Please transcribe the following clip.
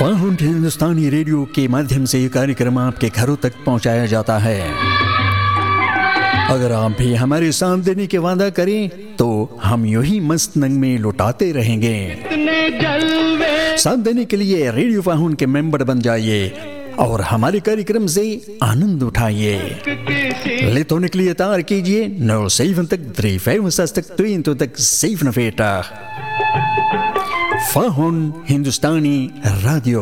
फाहुन हिंदुस्तानी radio के माध्यम से ये कार्यक्रम आपके घरों तक पहुंचाया जाता है। अगर आप भी हमारे साथ देने के वादा करें तो हम यूं ही मस्त नंग में लुटाते रहेंगे। साथ देने के लिए रेडियो फाहुन के मेंबर बन जाइए और हमारे कार्यक्रम से आनंद उठाइए। लेत होने के लिए तार कीजिए 07353 फाहुन हिंदुस्तानी रेडियो।